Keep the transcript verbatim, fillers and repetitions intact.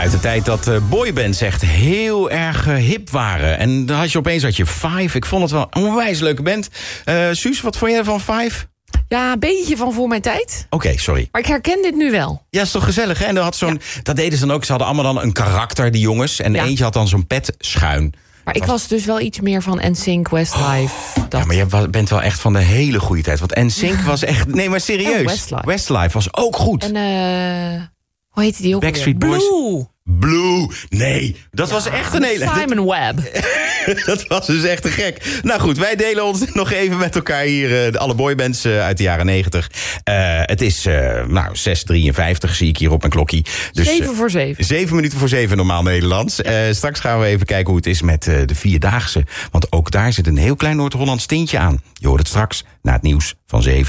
Uit de tijd dat uh, boybands echt heel erg uh, hip waren. En dan had je opeens had je Five. Ik vond het wel een onwijs leuke band. Uh, Suus, wat vond jij van Five? Ja, een beetje van voor mijn tijd. Oké, okay, sorry. Maar ik herken dit nu wel. Ja, is toch gezellig, hè? En dat, had zo'n, ja. dat deden ze dan ook. Ze hadden allemaal dan een karakter, die jongens. En ja. eentje had dan zo'n pet schuin. Maar ik was dus wel iets meer van N Sync, Westlife. Oh, dat. Ja, maar je bent wel echt van de hele goede tijd. Want N Sync was echt... Nee, maar serieus. En Westlife. Westlife was ook goed. En uh, hoe heette die ook? Backstreet Boys. Blue. Blue. Nee, dat ja, was echt een hele... Simon Webb. Dat was dus echt te gek. Nou goed, wij delen ons nog even met elkaar hier... Uh, alle boybands uh, uit de jaren negentig. Uh, het is uh, nou zes drieënvijftig, zie ik hier op mijn klokkie. Dus, zeven voor zeven. Zeven minuten voor zeven normaal Nederlands. Uh, straks gaan we even kijken hoe het is met uh, de Vierdaagse. Want ook daar zit een heel klein Noord-Hollands tintje aan. Je hoort het straks na het nieuws van zeven.